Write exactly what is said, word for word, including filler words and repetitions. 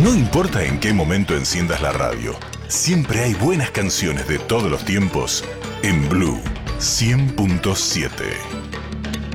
No importa en qué momento enciendas la radio, siempre hay buenas canciones de todos los tiempos en Blue cien punto siete.